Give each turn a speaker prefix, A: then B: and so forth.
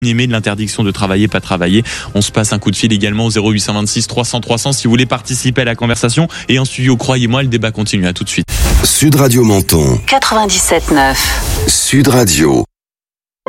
A: de l'interdiction de travailler, pas travailler. On se passe un coup de fil également au 0826 300 300 si vous voulez participer à la conversation. Et en studio, croyez-moi, le débat continue. À tout de suite.
B: Sud Radio Menton
C: 97.9.
B: Sud Radio.